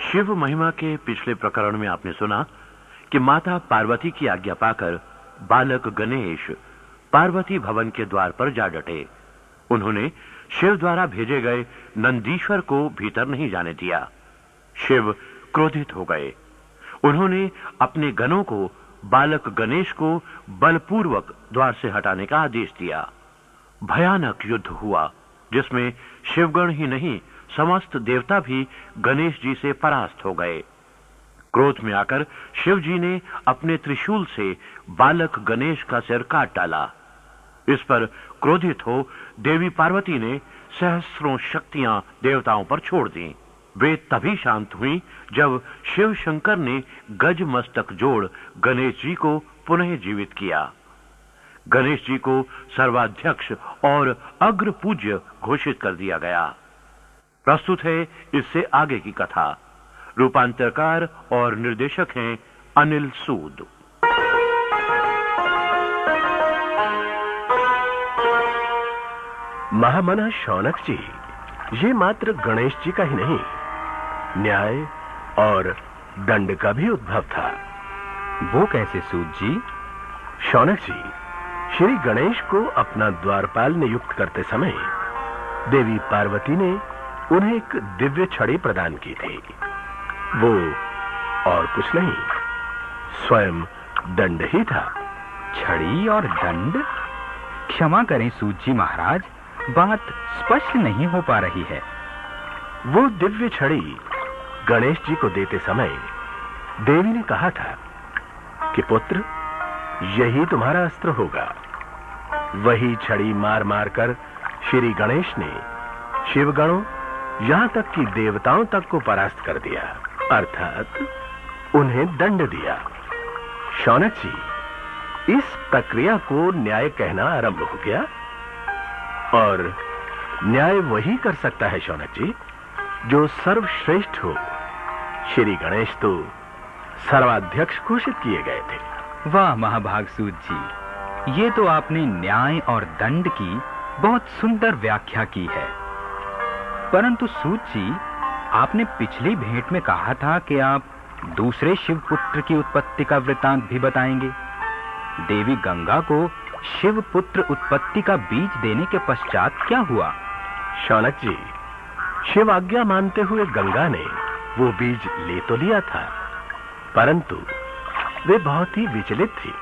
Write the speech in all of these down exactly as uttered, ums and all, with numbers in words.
शिव महिमा के पिछले प्रकरण में आपने सुना कि माता पार्वती की आज्ञा पाकर बालक गणेश पार्वती भवन के द्वार पर जा डटे। उन्होंने शिव द्वारा भेजे गए नंदीश्वर को भीतर नहीं जाने दिया। शिव क्रोधित हो गए। उन्होंने अपने गणों को बालक गणेश को बलपूर्वक द्वार से हटाने का आदेश दिया। भयानक युद्ध हुआ जिसमें शिवगण ही नहीं समस्त देवता भी गणेश जी से परास्त हो गए। क्रोध में आकर शिव जी ने अपने त्रिशूल से बालक गणेश का सिर काट डाला। इस पर क्रोधित हो देवी पार्वती ने सहस्रों शक्तियां देवताओं पर छोड़ दी। वे तभी शांत हुई जब शिव शंकर ने गज मस्तक जोड़ गणेश जी को पुनः जीवित किया। गणेश जी को सर्वाध्यक्ष और अग्र पूज्य घोषित कर दिया गया। प्रस्तुत है इससे आगे की कथा। रूपांतरकार और निर्देशक हैं अनिल सूद। महामना शौनक जी ये मात्र गणेश जी का ही नहीं, न्याय और दंड का भी उद्भव था। वो कैसे सूद जी? शौनक जी, श्री गणेश को अपना द्वारपाल नियुक्त करते समय देवी पार्वती ने उन्हें एक दिव्य छड़ी प्रदान की थी। वो और कुछ नहीं, स्वयं दंड ही था। छड़ी और दंड? क्षमा करें सूद जी महाराज, बात स्पष्ट नहीं हो पा रही है। वो दिव्य छड़ी गणेश जी को देते समय देवी ने कहा था कि पुत्र, यही तुम्हारा अस्त्र होगा। वही छड़ी मार मार कर श्री गणेश ने शिवगणों यहां तक कि देवताओं तक को परास्त कर दिया, अर्थात उन्हें दंड दिया। शौनक जी, इस प्रक्रिया को न्याय कहना आरंभ हो गया। और न्याय वही कर सकता है शौनक जी जो सर्वश्रेष्ठ हो। श्री गणेश तो सर्वाध्यक्ष घोषित किए गए थे। वाह महाभाग सूद जी, ये तो आपने न्याय और दंड की बहुत सुंदर व्याख्या की है। परंतु सूद जी, आपने पिछली भेंट में कहा था कि आप दूसरे शिवपुत्र की उत्पत्ति का वृतांत भी बताएंगे। देवी गंगा को शिवपुत्र उत्पत्ति का बीज देने के पश्चात क्या हुआ? शौनक जी, शिव आज्ञा मानते हुए गंगा ने वो बीज ले तो लिया था, परंतु वे बहुत ही विचलित थी।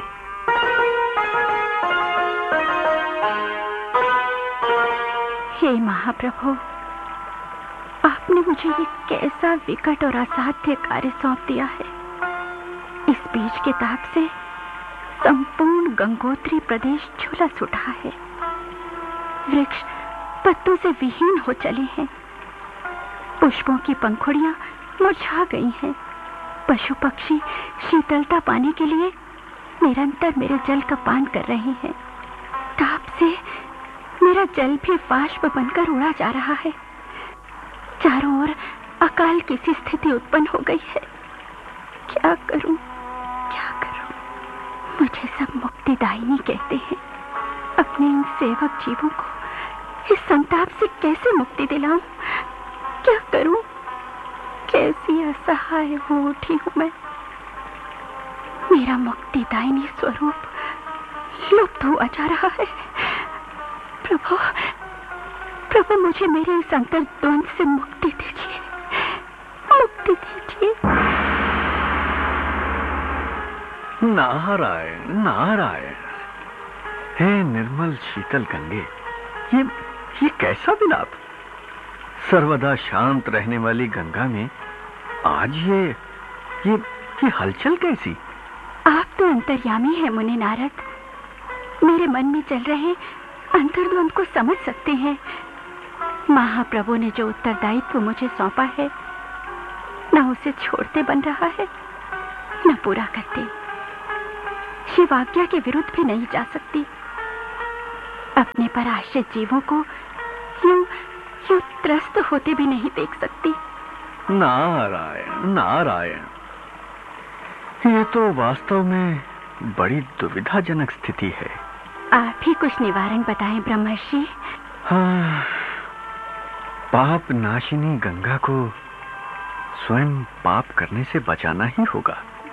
हे महाप्रभु, आपने मुझे ये कैसा विकट और असाध्य कार्य सौंप दिया है। इस बीज के ताप से संपूर्ण गंगोत्री प्रदेश झुलस उठा है। वृक्ष पत्तों से विहीन हो चले हैं। पुष्पों की पंखुड़ियां मुरझा गई हैं। पशु पक्षी शीतलता पाने के लिए निरंतर मेरे जल का पान कर रहे हैं। ताप से मेरा जल भी बाष्प बनकर उड़ा जा रहा है। चारों ओर अकाल की सी स्थिति उत्पन्न हो गई है। क्या करूं, क्या करूं? मुझे सब मुक्तिदायिनी कहते हैं। अपने इन सेवक जीवों को इस संताप से कैसे मुक्ति दिलाऊं? क्या करूं? कैसी असहाय हो उठी हूं मैं। मेरा मुक्तिदायिनी स्वरूप लुप्त हुआ जा रहा है। प्रभु, प्रभु, मुझे मेरे इस अंतर्द्वंद से मुक्ति दीजिए, मुक्ति दीजिए। नारायण नारायण। हे निर्मल शीतल गंगे, ये ये कैसा विलाप? सर्वदा शांत रहने वाली गंगा में आज ये ये ये हलचल कैसी? आप तो अंतर्यामी हैं मुनि नारद। मेरे मन में चल रहे अंतर्द्वंद को समझ सकते हैं। महाप्रभु ने जो उत्तरदायित्व मुझे सौंपा है, न उसे छोड़ते बन रहा है, न पूरा करते। शिव आज्ञा के विरुद्ध भी नहीं जा सकती। अपने पर आश्रित जीवों को यूं यूं त्रस्त होते भी नहीं देख सकती। नारायण नारायण, ये तो वास्तव में बड़ी दुविधाजनक स्थिति है। आप ही कुछ निवारण बताएं ब्रह्मर्षि। हाँ, पाप नाशिनी गंगा को स्वयं पाप करने से बचाना ही होगा।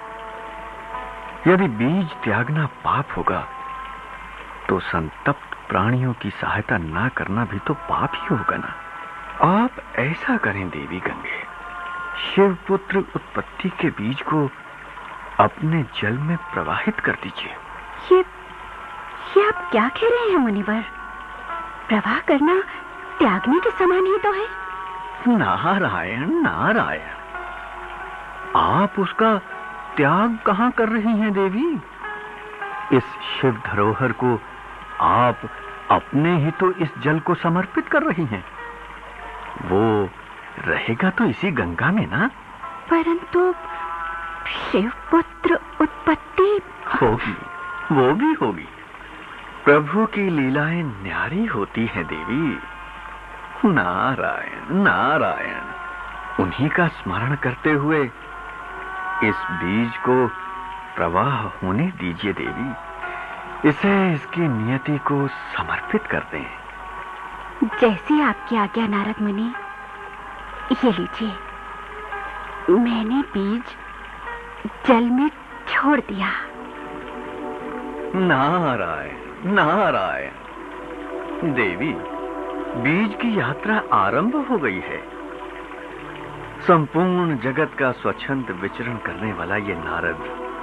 यदि बीज त्यागना पाप होगा तो संतप्त प्राणियों की सहायता ना करना भी तो पाप ही होगा ना। आप ऐसा करें देवी गंगे, शिवपुत्र उत्पत्ति के बीज को अपने जल में प्रवाहित कर दीजिए। ये ये आप क्या कह रहे हैं मुनिवर? प्रवाह करना त्यागने के समान ही तो है। नारायण नारायण, आप उसका त्याग कहां कर रही हैं देवी? इस शिव धरोहर को आप अपने ही तो इस जल को समर्पित कर रही हैं। वो रहेगा तो इसी गंगा में ना। परंतु शिवपुत्र उत्पत्ति होगी, वो भी होगी। प्रभु की लीलाएं न्यारी होती हैं देवी। नारायण नारायण, उन्हीं का स्मरण करते हुए इस बीज को प्रवाह होने दीजिए देवी। इसे इसकी नियति को समर्पित कर दें। जैसी आपकी आज्ञा नारद मुनि। ये लीजिए, मैंने बीज जल में छोड़ दिया। नारायण नारायण, देवी बीज की यात्रा आरंभ हो गई है। संपूर्ण जगत का स्वच्छंद विचरण करने वाला ये नारद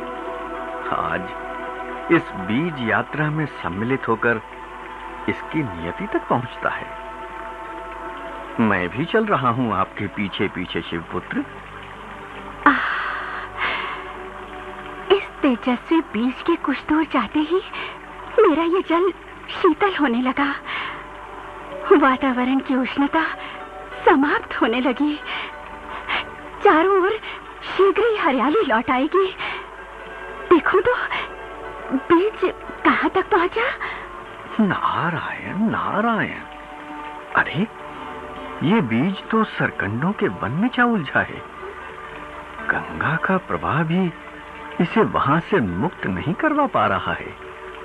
आज इस बीज यात्रा में सम्मिलित होकर इसकी नियति तक पहुंचता है। मैं भी चल रहा हूं आपके पीछे पीछे शिवपुत्र। इस तेजस्वी बीज के कुछ दूर जाते ही मेरा ये जल शीतल होने लगा। वातावरण की उष्णता समाप्त होने लगी। चारों ओर शीघ्र ही हरियाली लौट आएगी। देखो तो बीज कहां तक पहुंचा। नारायण नारायण, अरे ये बीज तो सरकंडों के वन में जा उलझा है। गंगा का प्रवाह भी इसे वहां से मुक्त नहीं करवा पा रहा है।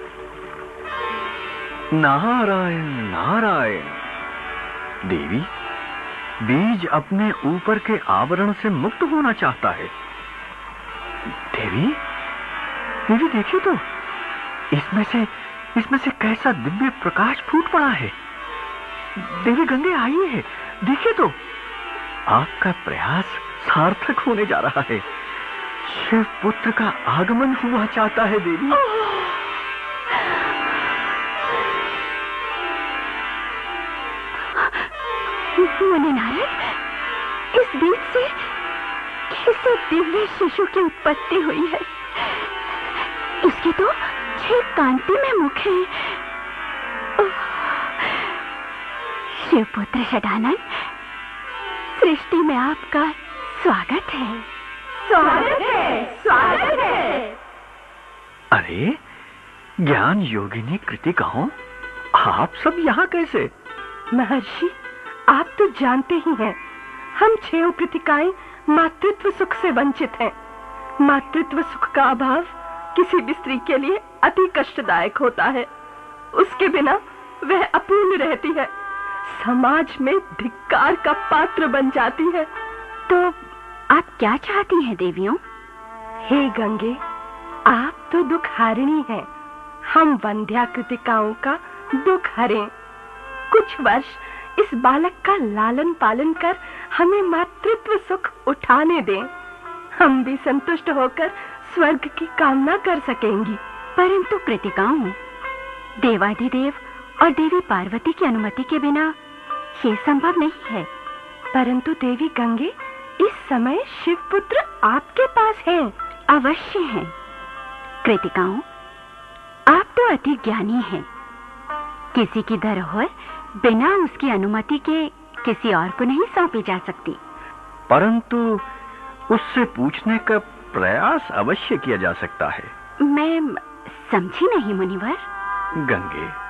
नारायण नारायण, देवी बीज अपने ऊपर के आवरण से मुक्त होना चाहता है। देवी देवी देखिए तो, इसमें से इसमें से कैसा दिव्य प्रकाश फूट पड़ा है। देवी गंगे आई है, देखिए तो, आपका प्रयास सार्थक होने जा रहा है। शिव पुत्र का आगमन हुआ चाहता है देवी। मुनि नारद, इस बीज से कैसे दिव्य शिशु की उत्पत्ति हुई है। इसके तो छह कांति में मुख है। शिवपुत्र षडानन, सृष्टि में आपका स्वागत है। स्वागत है, स्वागत है। अरे ज्ञान योगिनी कृतिकाओं, आप सब यहाँ कैसे? महर्षि, आप तो जानते ही हैं, हम छह कृतिकाएं मातृत्व सुख से वंचित हैं। मातृत्व सुख का अभाव किसी भी स्त्री के लिए अति कष्टदायक होता है। उसके बिना वह अपूर्ण रहती है, समाज में धिक्कार का पात्र बन जाती है। तो आप क्या चाहती हैं देवियों? हे गंगे, आप तो दुख हारिणी हैं। हम वंध्या कृतिकाओं का दुख हरें। कुछ वर्ष इस बालक का लालन पालन कर हमें मातृत्व सुख उठाने दें। हम भी संतुष्ट होकर स्वर्ग की कामना कर सकेंगी। परंतु कृतिकाओं, देवाधिदेव और देवी पार्वती की अनुमति के बिना ये संभव नहीं है। परंतु देवी गंगे, इस समय शिवपुत्र आपके पास हैं। अवश्य हैं। कृतिकाओं, आप तो अति ज्ञानी हैं। किसी की धरोहर बिना उसकी अनुमति के किसी और को नहीं सौंपी जा सकती। परंतु उससे पूछने का प्रयास अवश्य किया जा सकता है। मैं समझी नहीं मुनिवर। गंगे,